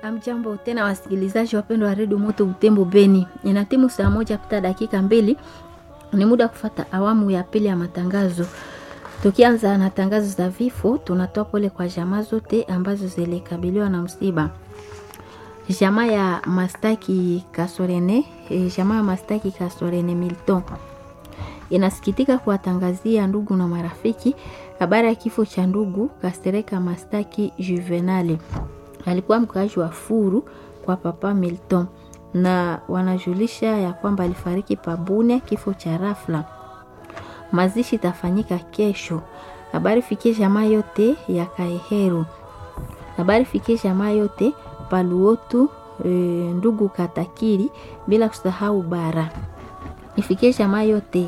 Amjambo tena wasikilizaji wapendwa wa Radio Moto Butembo Beni. Inatimu saa 1:02. Ni muda kufuata awamu ya pili ya matangazo. Tukianza na tangazo za vifo, tunatoa pole kwa jamaa zote ambazo zilikabiliwa na msiba. Jamaa ya Mastaki Kasorene Milton inasikitika kuwatangazia ndugu na marafiki habari ya kifo cha ndugu Kasereka Mastaki Juvenale. Alikuwa mkaaji wa Furu kwa papa Milton, na wanajulisha ya kwamba alifariki Pabunia kifo cha rafla. Mazishi tafanyika kesho. Habari fikie jamaa yote ya Kaeheru. Habari fikie jamaa yote Paluotu, ndugu Katakiri, bila kusahau Bara. Ifikie jamaa yote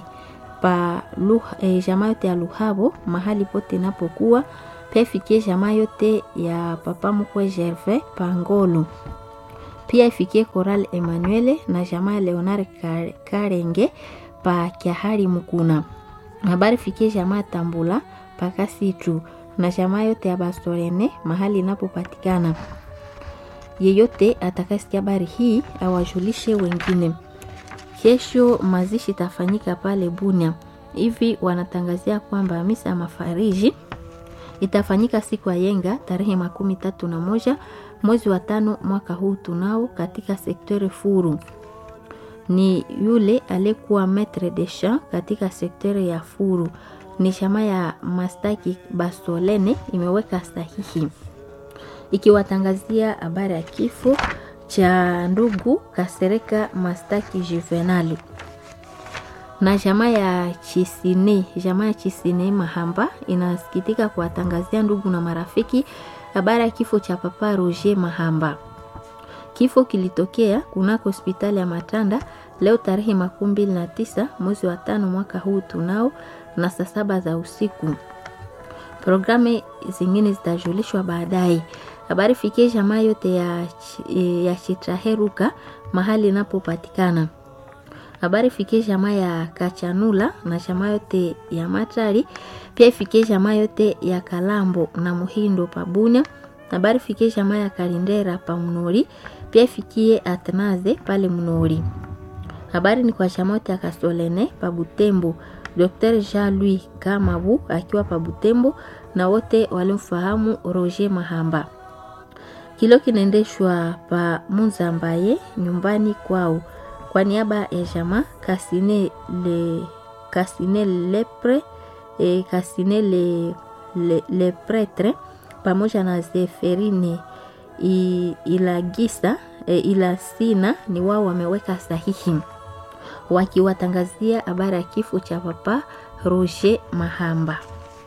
jamaa yote ya Luhabo mahali pote napokuwa. Pia ifikie jamaa yote ya papa mkwe Gervais Pangolo. Pia ifikie Coral Emmanuel na jamaa Leonard Karenge pa Kiahari Mukuna. Habari fikie jamaa Tambula pa Kasitu na jamaa yote ya Bastorene mahali inapopatikana. Yeyote atakasikia habari hii awajulishe wengine. Kesho mazishi tafanyika pale Bunia. Hivi wanatangazia kwamba misa ya mafariji itafanyika siku ya Yenga tarehe 31 mwezi wa 5 mwaka huu tunao katika sektere Furu. Ni yule aliyekuwa maître de chant katika sektere ya Furu. Ni chama ya Mastaki Basolene imeweka sahihi ikiwatangazia habari ya kifo cha ndugu Kasereka Mastaki Juvenali. Na jamaa ya Chisine Mahamba inasikitika kuwatangazia ndugu na marafiki habari ya kifo cha papa Roger Mahamba. Kifo kilitokea kunako hospitali ya Matanda leo tarehe 29 mwezi wa 5 mwaka huu tunao na saa 7 za usiku. Programu zingine zitajulishwa baadaye. Habari fikie jamaa yote ya Chitraheruka mahali inapopatikana. Habari fikie jamaa ya Kachanula na jamaa yote ya Matari. Pia fikie jamaa yote ya Kalambo na Muhindo Pabunya. Habari fikie jamaa ya Kalindera pa Munori. Pia fikie Atnaze pale Munori. Habari ni kwa jamaa yote ya Kasolene pa Butembo. Dr. Jean-Louis Kamabu akiwa pa Butembo na wote walimfahamu Roger Mahamba. Kilo kinaendeshwa pa Munzambaye nyumbani kwao. Kwa niaba ya jamaa Kasine le Pretre pamoja na Zeferine Ilasina ni wao wameweka sahihi wakiwatangazia habari ya kifo cha papa Roger Mahamba.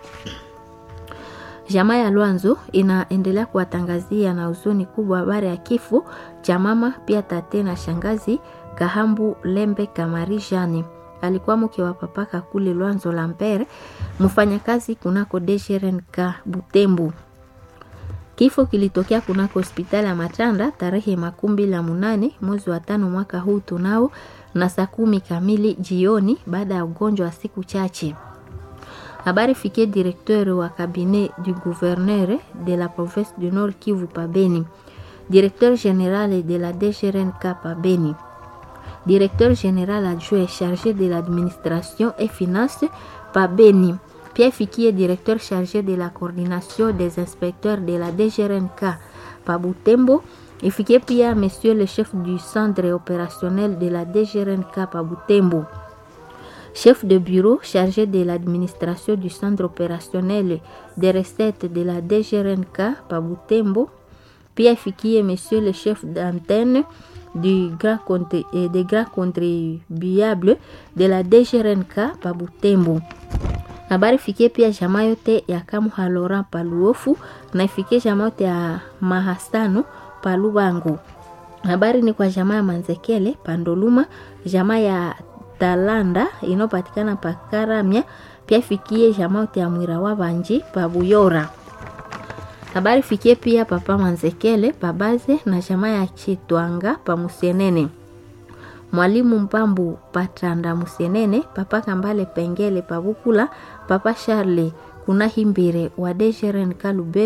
Jamaa ya Lwanzo inaendelea kuwatangazia na huzuni kubwa habari ya kifo cha mama pia tate na shangazi Kahambu Lembe Kamari Jane. Alikuwa mke wa papa Kakule Lwanzo Lampere, mfanyakazi kunako DGRNK Butembo. Kifo kilitokea kunako hospitali ya Matanda tarehe 28 mwezi wa 5 mwaka huu tunao na saa 10 kamili jioni baada ya ugonjwa wa siku chache. Habari fikie directeur wa cabinet du gouverneur de la province du Nord Kivu pa Beni, directeur général de la DGRNK pa Beni, directeur général adjoint chargé de l'administration et finances pa Beni. Pierre Fikier, directeur chargé de la coordination des inspecteurs de la DGRNK pa Butembo. Et Fikier Pia, monsieur le chef du centre opérationnel de la DGRNK pa Butembo. Chef de bureau chargé de l'administration du centre opérationnel des recettes de la DGRNK pa Butembo. Pierre Fikier, monsieur le chef d'antenne des grands contribuables de la DGRNK pa Butembo. Habari fikie pia jamaa yote ya Kamuha Laurent Paluofu na ifikie jamaa yote ya Mahasano Palubangu. Habari ni kwa jamaa ya Manzekele Pandoluma, jamaa ya Talanda inopatikana pa Karamya, pia fikie jamaa yote ya Mwirawa Banji pa Buyora. Habari fikie pia papa Manzekele Pabaze na jamaa ya Chitwanga pa Musienene. Mwalimu Mpambu Patranda Musienene, papa Kambale Pengele Pabukula, papa Charles Kuna Himbire wa DGRNK Lubero,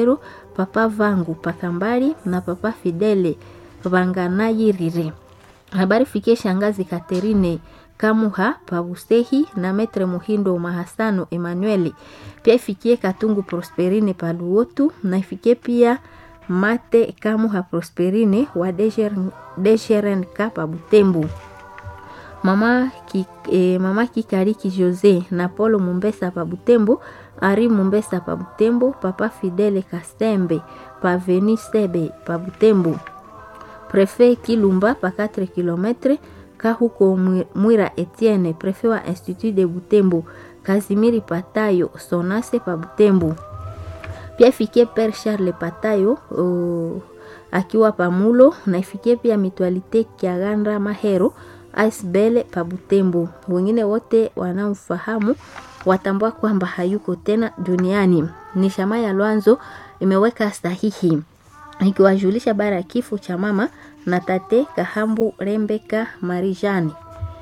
papa Vangu Pakambali na papa Fidele Vanganayirire. Habari fikie shangazi Katerine Kamuha Pabusehi na Metre Muhindo Mahasano Emmanuel. Pia ifikie Katungu Prosperine Paluotu na ifikie pia Mate Kamuha Prosperine wa DGRNK Pabutembo. Mama Kikariki Jose na Polo Mumbesa Pabutembo, Ari Mumbesa Pabutembo, papa Fidele Kastembe Paveni Sebe Pabutembo. Prefet Kilumba pa 4 km, Kahuko Mwira Etienne, prefet wa Institut de Butembo, Kazimiri Patayo Sonase pa Butembo. Pia ifikie Père Charles Patayo akiwa Pamulo na ifikie pia Mutualite Kiaganda Mahero Asbele pa Butembo. Wengine wote wanaofahamu watambua kwamba hayuko tena duniani. Ni shama ya Lwanzo imeweka sahihi ikiwajulisha bara ya kifo cha mama na tate Kahambu Rembeka Marijani.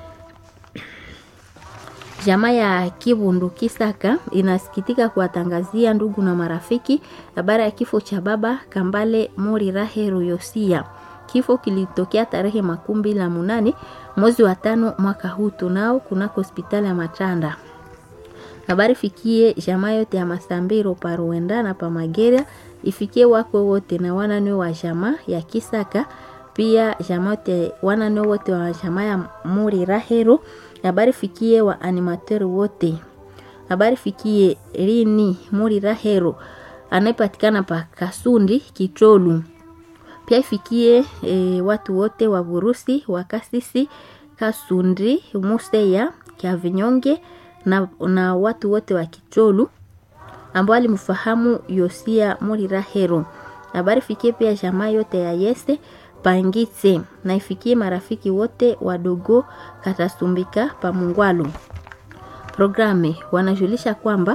Jamaa ya Kibundu Kisaka inasikitika kuwatangazia ndugu na marafiki habari ya kifo cha baba Kambale Mori Rahero Yosia. Kifo kilitokea tarehe 28 mwezi wa 5 mwaka huu tunao kunako hospitali ya Matanda. Habari fikie jamaa yote ya Masambiro Paruenda na Pamagera, ifikie wako wote na wananwe wa jamaa ya Kisaka, pia jamaa yote wananwe wote wa jamaa ya Muri Rahero. Habari fikie wa animateur wote. Habari fikie Rini Muri Rahero anayepatikana pa Kasundi Kitolu. Pia ifikie watu wote wa Burusi, wa Kasisi, Kasundi, Museya, Kiavinyonge na watu wote wa Kitolu ambao alimfahamu Yosia Muri Rahero. Habari fikie pia jamaa yote ya Yese Pangitse na ifikie marafiki wote wadogo Katasumbika pa Mungwalu. Programe wanajulisha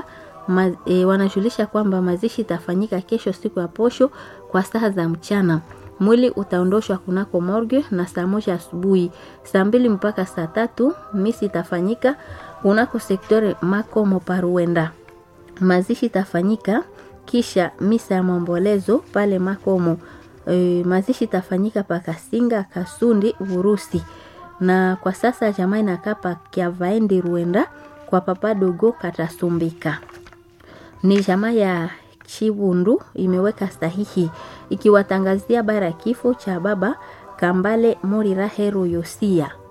kwamba mazishi tafanyika kesho siku ya posho kwa saa za mchana. Mwili utaondoshwa kunako morgue na saa 1 asubuhi, saa 2 mpaka saa 3 misi tafanyika kunako sektore Makomo Paruenda. Mazishi tafanyika kisha misa ya maombolezo pale Makomo. Mazishi tafanyika pa Kasinga Kasundi Urusi. Na kwa sasa jamaa inakaa pa Kiavaendi Ruenda kwa papa dogo Katasumbika. Ni jamaa ya Chibundu imeweka sahihi ikiwatangazia bara kifo cha baba Kambale Mori Rahero Yosia.